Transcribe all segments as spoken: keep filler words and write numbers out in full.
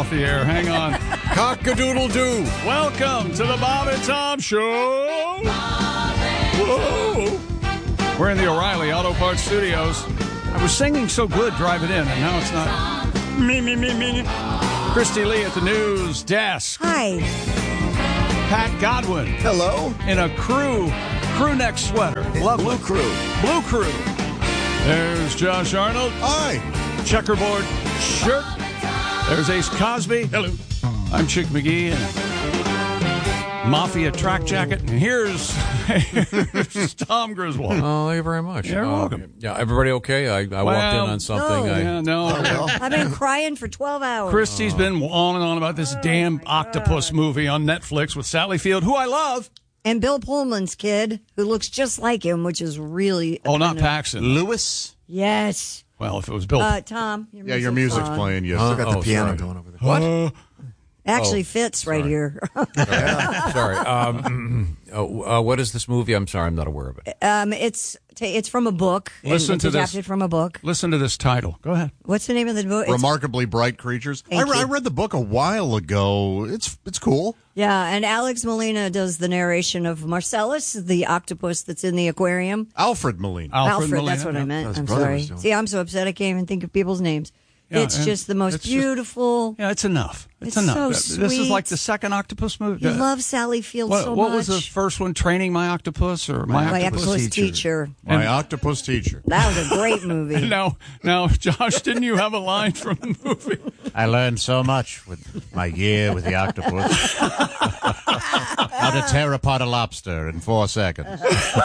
off the air. Hang on. Cock-a-doodle-doo. Welcome to the Bob and Tom Show. Whoa. We're in the O'Reilly Auto Parts Studios. I was singing so good driving in, and now it's not. Me, me, me, me. Christy Lee at the news desk. Hi. Pat Godwin. Hello. In a crew, crew neck sweater. Lovely. Blue crew. Blue crew. There's Josh Arnold. Hi. Checkerboard shirt. There's Ace Cosby. Hello. I'm Chick McGee. And Mafia track jacket. And here's, here's Tom Griswold. Oh, thank you very much. You're uh, welcome. Yeah, everybody okay? I, I Well, walked in on something. no. I, Yeah, no. I've been crying for twelve hours. Christy's been on and on about this damn octopus movie on Netflix with Sally Field, who I love. And Bill Pullman's kid, who looks just like him, which is really... Oh, not kind of- Paxton. Lewis. Yes. Well, if it was Bill. Uh, Tom, your Yeah, your music's on. playing. You Huh? still got the Oh, piano sorry. going over there. What? Actually Oh, fits right sorry. here. Sorry. Um, oh, uh, what is this movie? I'm sorry, I'm not aware of it. um, it's ta- it's from a book. and Listen it's to this. adapted from a book. Listen to this title. Go ahead. What's the name of the book? It's- Remarkably Bright Creatures. I, Thank re- I you. read the book a while ago. It's it's cool. yeah, and Alex Molina does the narration of Marcellus, the octopus that's in the aquarium. Alfred Molina. Alfred, Molina. that's what I meant. His I'm brother sorry. was doing it. See, I'm so upset I can't even think of people's names. Yeah, it's and just the most it's just- beautiful. Yeah, it's enough. It's, It's enough. so This is sweet. like the second octopus movie. You Uh, love Sally Field what, so what much. was the first one? Training My Octopus or My, My Octopus? octopus teacher. My octopus teacher. That was a great movie. Now, now, Josh, didn't you have a line from the movie? I learned so much with my year with the octopus. How to tear apart a lobster in four seconds.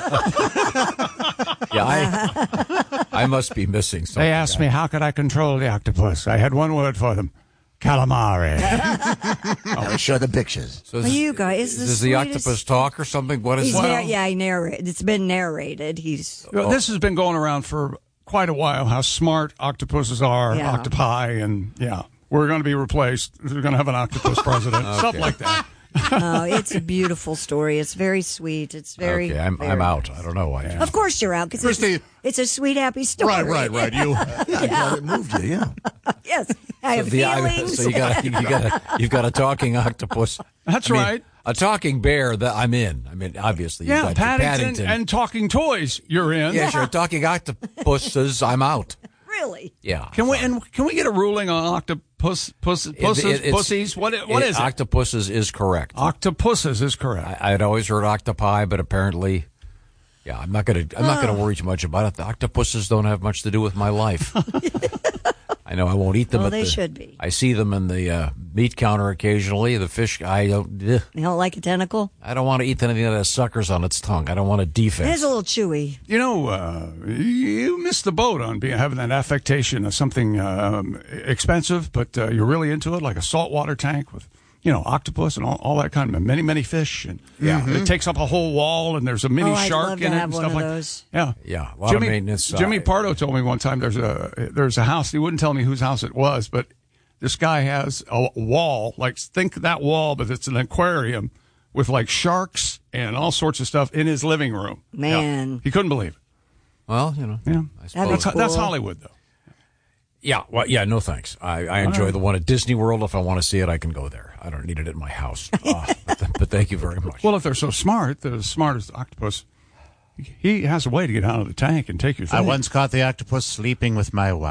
Yeah, I, I must be missing something. They asked me how could I control the octopus. I had one word for them: calamari. Show the pictures. So Are this- you guys the Does the sweetest- octopus talk or something? What is He's it? nar- yeah, he narrate. It's been narrated. He's Well, This has been going around for quite a while. How smart octopuses are, Yeah. octopi, and yeah, we're going to be replaced. We're going to have an octopus president, stuff like that. oh, it's a beautiful story. It's very sweet. It's very. Okay, I'm, very I'm out. nice. I don't know why. Of course, you're out because it's, Christy- it's a sweet, happy story. Right, right, right. You. Yeah. It moved you, yeah. Yes, I have The- I- feelings. so you got you got a, you've got a talking octopus. That's I mean, right. A talking bear that I'm in. I mean, obviously, you Yeah, got your Paddington, Paddington and talking toys. You're in. yeah, sure. Talking octopuses, I'm out. Really? Yeah. Can we and can we get a ruling on octopus puss, pussies, It- it- it's- pussies? What i- what it- is it? Octopuses is correct. Octopuses is correct. I, I'd always heard octopi, but apparently, yeah, I'm not gonna I'm not gonna worry too much about it. The octopuses don't have much to do with my life. I know I won't eat them. Well, at they the- should be. I see them in the uh, meat counter occasionally. The fish, I don't. ugh. You don't like a tentacle? I don't want to eat anything that has suckers on its tongue. I don't want a It defense. is a little chewy. You know, uh, you missed the boat on being, having that affectation of something um, expensive, but uh, you're really into it, like a saltwater tank with, you know, octopus and all, all that kind of many, many fish. And yeah, it takes up a whole wall, and there's a mini Oh, I'd shark love in to it have and one stuff of like those. Yeah, Yeah, a lot of Jimmy, maintenance, uh, Jimmy Pardo told me one time there's a there's a house. He wouldn't tell me whose house it was, but this guy has a wall, like think that wall, but it's an aquarium with like sharks and all sorts of stuff in his living room. Man. Yeah. He couldn't believe it. Well, you know, Yeah, I That'd suppose. be that's, that's cool. Hollywood, though. Yeah, well, yeah, no thanks. I, I enjoy the one at Disney World. If I want to see it, I can go there. I don't need it at my house. Uh, but, but thank you very much. Well, if they're so smart, they're as smart as the octopus. He has a way to get out of the tank and take your thing. I once caught the octopus sleeping with my wife.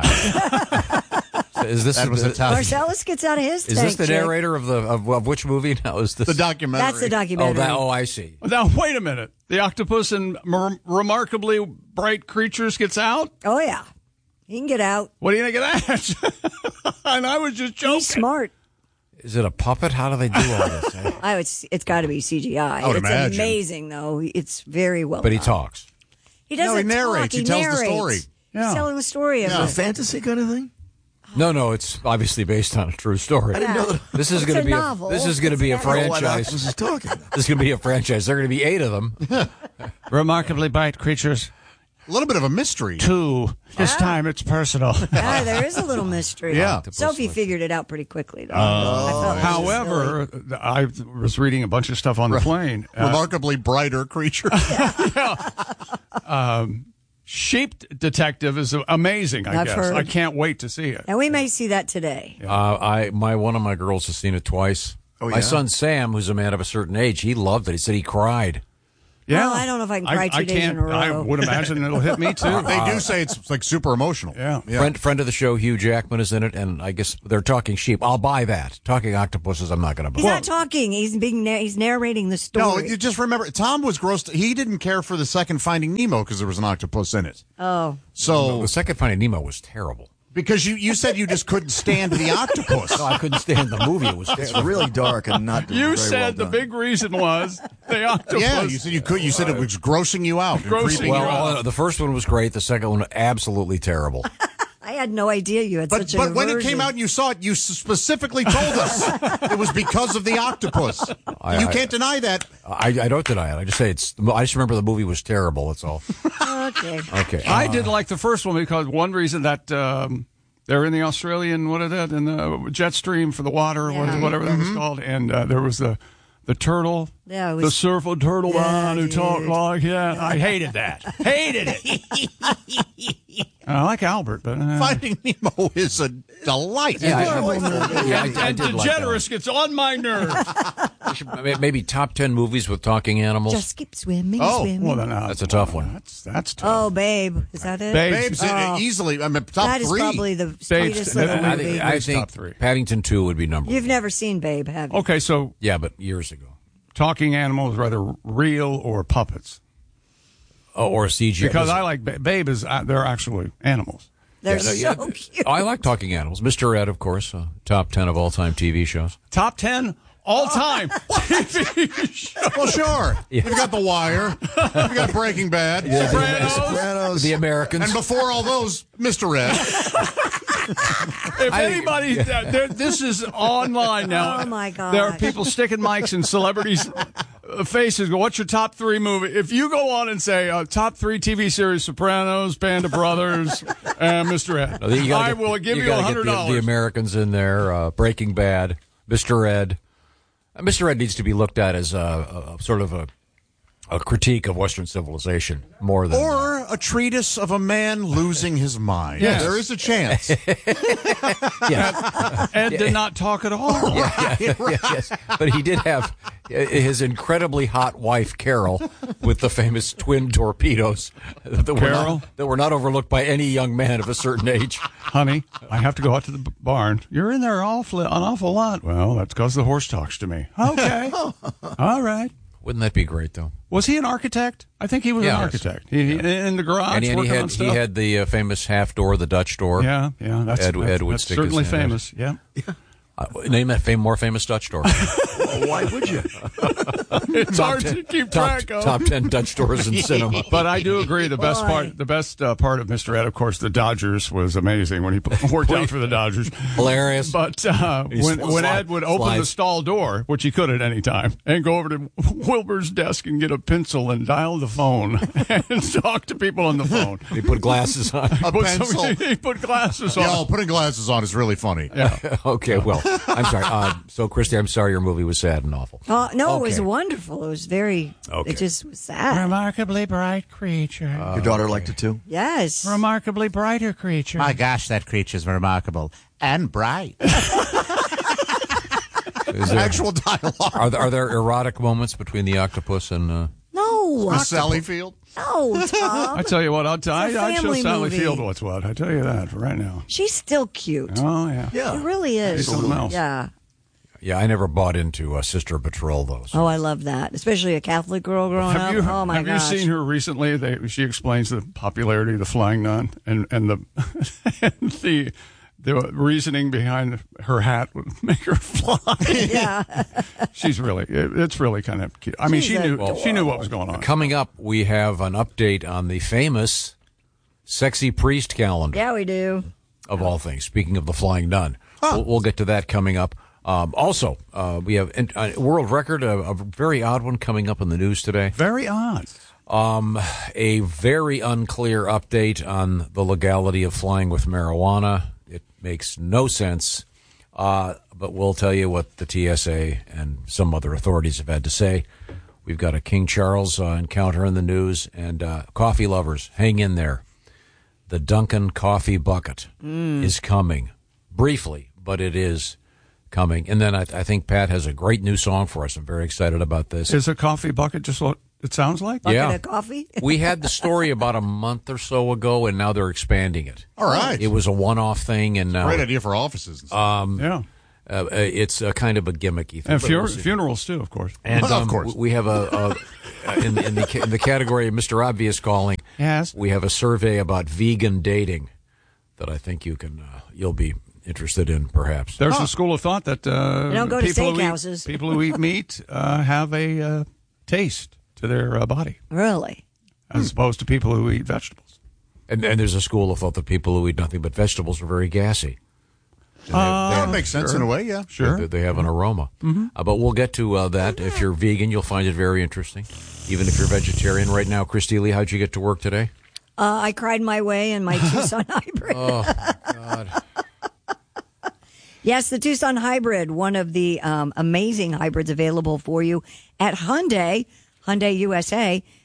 is this That was the, Italian. Marcellus gets out of his is tank. this the chick. narrator of the of, of which movie? Now is this The documentary. That's the documentary. Oh, that. Oh, I see. Now, wait a minute. The octopus and mer- remarkably bright creatures gets out? Oh, yeah. He can get out. What do you think of that? And I was just joking. He's smart. Is it a puppet? How do they do all this? eh? I would, it's got to be C G I. I would it's imagine. amazing, though. It's very well But he done. talks. He doesn't No, he narrates. talk. He tells the narrates. story. Yeah. He's telling the story of Yeah. it. Fantasy kind of thing? No, no, it's obviously based on a true story. I didn't know that. This is It's going a to be novel. a, this is going to It's be a not- What franchise. octopus is talking? This is going to be a franchise. There are going to be eight of them. Remarkably bright creatures. A little bit of a mystery. Two. This time it's personal. Ah, there is a little mystery. Yeah. Sophie figured it out pretty quickly, though. I felt it was However, I was reading a bunch of stuff on the plane. Uh, Remarkably brighter creature. Sheep Detective is amazing, I I've guess. heard. I can't wait to see it. And we may see that today. Uh, I my one of my girls has seen it twice. Oh, My yeah? son Sam, who's a man of a certain age, he loved it. He said he cried. Well, I don't know if I can cry two I days can't, in a row. I would imagine it'll hit me, too. They do say it's like super emotional. Yeah. Friend friend of the show, Hugh Jackman, is in it, and I guess they're talking sheep. I'll buy that. Talking octopuses, I'm not going to buy. He's not talking. He's being na- he's narrating the story. No, you just remember, Tom was grossed. He didn't care for the second Finding Nemo because there was an octopus in it. oh, So, The second Finding Nemo was terrible. because you, you said you just couldn't stand the octopus. No, I couldn't stand the movie. It was It's terrible. really dark and not You very said well the done. big reason was the octopus. Yeah, you said you could. You said it was grossing you out. and Grossing creeping you you Well, out. uh, the first one was great. The second one, absolutely terrible. I had no idea you had But such a but when it aversion. came out and you saw it, you s- specifically told us it was because of the octopus. I- you I- can't deny that. I, I don't deny it. I just say it's. I just remember the movie was terrible. That's all. Okay. Okay. I did like the first one because one reason that um, they're in the Australian, what is that, in the jet stream for the water, Yeah. what, whatever that was called, and uh, there was the the turtle, Yeah, it was- the surfer turtle Yeah, man who dude. talked like that. I hated that. Hated it. I like Albert, but uh, Finding Nemo is a delight. Yeah, I- Horrible movie. yeah, I, I and did like that DeGeneres gets on my nerves. one. We should- may- Maybe top ten movies with talking animals. Just keep swimming, Oh, swimming. Well, then, uh, That's a tough one. That's that's tough. oh, Babe. Is that it? Babe. Babes, Oh. easily. I mean, top That is three. probably the sweetest uh, little I I movie. think, I Least think top three. Paddington two would be number You've one. never seen Babe, have you? Okay, so Yeah, but years ago. talking animals, whether real or puppets, Oh, or C G I. because I like ba- Babe is uh, they're actually animals. They're Yeah, so yeah. cute. Oh, I like talking animals. Mister Ed, of course, uh, top ten of all time T V shows. Top ten all time T V shows. Well, sure. You've got The Wire. You've got Breaking Bad. Sopranos. Sopranos. The Americans. And before all those, Mister Ed. If anybody, uh, there- this is online now. Oh, my God. There are people sticking mics in celebrities' uh, faces. Go, what's your top three movie? If you go on and say uh, top three T V series: Sopranos, Band of Brothers, and Mister Ed, No, you gotta I get- will give you gotta a get hundred the, the dollars. Americans in there. Uh, Breaking Bad, Mister Ed. Uh, Mister Ed needs to be looked at as a, a, a sort of a, a critique of Western civilization more than. Or a treatise of a man losing his mind. Yes. There is a chance. yeah, Ed did not talk at all. yeah, yes. But he did have uh, his incredibly hot wife Carol with the famous twin torpedoes that were, Carol? not, that were not overlooked by any young man of a certain age. Honey, I have to go out to the b- barn. You're in there awful, an awful lot. Well, that's because the horse talks to me. Okay. All right. Wouldn't that be great, though? Was he an architect? I think he was Yeah. an architect. He, he- in the garage And, he- and he working on had stuff. he had the uh, famous half door, the Dutch door. yeah, yeah. That's, Ed- that's, Ed would that's stick his certainly hand out. famous. Yeah. Uh, name that fame, more famous Dutch door. Why would you? It's hard to keep top, track of. top ten Dutch doors in cinema. But I do agree. The best Boy. part, the best uh, part of Mister Ed, of course, the Dodgers was amazing when he worked out for the Dodgers. Hilarious. But uh, He when sli- when slide- Ed would open the slides. stall door, which he could at any time, and go over to Wilbur's desk and get a pencil and dial the phone and talk to people on the phone. He put glasses on. A Put pencil. some- he put glasses on. Yo, putting glasses on is really funny. Yeah. Okay, well, I'm sorry. Uh, so, Christy, I'm sorry your movie was sad and awful. Oh, no, it was Okay. wonderful. It was very, Okay. it just was sad. Remarkably bright creature. Your daughter liked it too? Yes. Remarkably brighter creature. My gosh, that creature's remarkable and bright. Is there, Actual dialogue. are, there, are there erotic moments between the octopus and... Uh, No. Miss Sally Field. No, Tom. I tell you what, I'll tell It's a you. I show family Sally movie. Field what's what. I tell you that for right now. She's still cute. Oh yeah. Yeah. It really is. She's something else. Yeah. yeah, I never bought into uh, Sister Patrol, though. So. Oh, I love that. Especially a Catholic girl growing Have up. you, oh, my have gosh. you seen her recently? They, she explains the popularity of the Flying Nun and and the and the the reasoning behind her hat would make her fly. Yeah. She's really, it, it's really kind of cute. I mean, She's she knew adorable. she knew what was going on. Coming up, we have an update on the famous Sexy Priest calendar, Yeah, we do. of all things. Speaking of the Flying Nun, we'll, we'll get to that coming up. Um, also, uh, we have a world record, a, a very odd one coming up in the news today. Very odd. Um, a very unclear update on the legality of flying with marijuana. It makes no sense, uh, but we'll tell you what the T S A and some other authorities have had to say. We've got a King Charles uh, encounter in the news, and uh, coffee lovers, hang in there. the Dunkin' Coffee Bucket is coming. Briefly, but it is coming. And then I, I think Pat has a great new song for us. I'm very excited about this. Is a coffee bucket just what it sounds like? Bucket Yeah. of coffee? We had the story about a month or so ago, and now they're expanding it. All right. It was a one-off thing, and now Great idea for offices. And stuff. um, Yeah. uh, it's a kind of a gimmicky thing. And but fu- we'll see. funerals, too, of course. And Of um, course. we have a, a in, in, the, in the category of Mister Obvious calling. Yes. We have a survey about vegan dating that I think you can uh, you'll be interested in, perhaps. There's a school of thought that uh, You don't go to people, who eat, steakhouses. people who eat meat uh, have a uh, taste to their uh, body, Really? as opposed to people who eat vegetables. And, and there's a school of thought that people who eat nothing but vegetables are very gassy. And they- Uh, they that have- makes sense sure. in a way, yeah. Sure. They, they have an aroma. Uh, but we'll get to uh, that. If you're vegan, you'll find it very interesting. Even if you're vegetarian. Right now, Christy Lee, how'd you get to work today? Uh, I cried my way in my Tucson Hybrid. Oh, God. Yes, the Tucson Hybrid, one of the um, amazing hybrids available for you at Hyundai, Hyundai U S A.